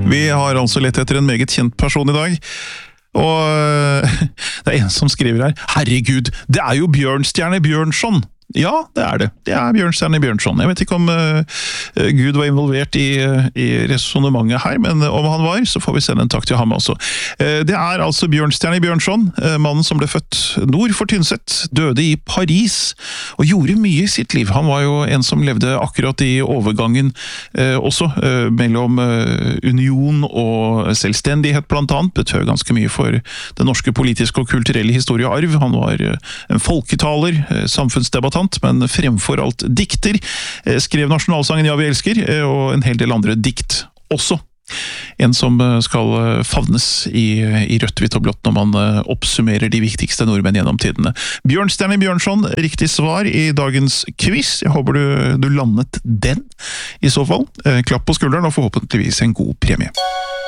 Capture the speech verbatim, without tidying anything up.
Vi har altså lett etter en meget kjent person i dag, og det er en som skriver her, herregud, det er jo Bjørnstjerne Bjørnson! Ja, det er det. Det er Bjørnstjerne Bjørnson. Jeg vet ikke om uh, Gud var involvert i, i resonemanget her, men om han var, så får vi sende en takk til ham også. Uh, det er altså Bjørnstjerne Bjørnson, uh, mannen som ble født nord for Tynset, døde i Paris, og gjorde mye i sitt liv. Han var jo en som levde akkurat i overgangen uh, også, uh, mellom uh, union og selvstendighet blant annet, betød ganske mye for den norske politiske og kulturelle historiearv. Han var uh, en folketaler, uh, samfunnsdebattant, men fremfor alt dikter, skrev nasjonalsangen Ja, vi elsker, og en hel del andre dikt også. En som skal favnes i, i rødt, hvitt og blått når man oppsummerer de viktigste nordmenn gjennom tidene. Bjørnstjerne Bjørnson, riktig svar i dagens quiz. Jeg håper du, du landet den i så fall. Klapp på skulderen og forhåpentligvis en god premie.